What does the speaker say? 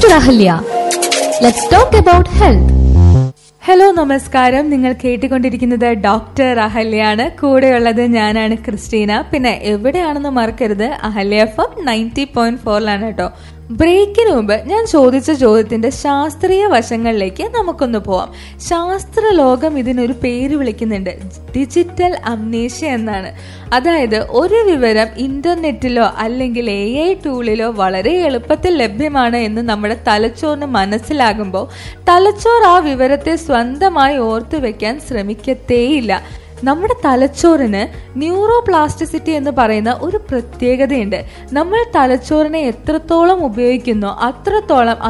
Dr. Ahalya. Let's talk about health. Hello നമസ്കാരം. നിങ്ങൾ കേട്ടുകൊണ്ടിരിക്കുന്നത് ഡോക്ടർ അഹല്യാണ്. കൂടെയുള്ളത് ഞാനാണ് ക്രിസ്റ്റീന. പിന്നെ എവിടെയാണെന്ന് മറക്കരുത്, അഹല്യ FM 90.4 കേട്ടോ. ബ്രേക്കിന് മുമ്പ് ഞാൻ ചോദിച്ച ചോദ്യത്തിന്റെ ശാസ്ത്രീയ വശങ്ങളിലേക്ക് നമുക്കൊന്ന് പോവാം. ശാസ്ത്ര ലോകം ഇതിനൊരു പേര് വിളിക്കുന്നുണ്ട്, ഡിജിറ്റൽ അംനേഷ്യ എന്നാണ്. അതായത് ഒരു വിവരം ഇന്റർനെറ്റിലോ അല്ലെങ്കിൽ AI ടൂളിലോ വളരെ എളുപ്പത്തിൽ ലഭ്യമാണ് എന്ന് നമ്മുടെ തലച്ചോറിന് മനസ്സിലാകുമ്പോൾ തലച്ചോർ ആ വിവരത്തെ സ്വന്തമായി ഓർത്തു വെക്കാൻ ശ്രമിക്കത്തേയില്ല. നമ്മുടെ തലച്ചോറിന് ന്യൂറോപ്ലാസ്റ്റിസിറ്റി എന്ന് പറയുന്ന ഒരു പ്രത്യേകതയുണ്ട്. നമ്മൾ തലച്ചോറിനെ എത്രത്തോളം ഉപയോഗിക്കുന്നോ അത്രത്തോളം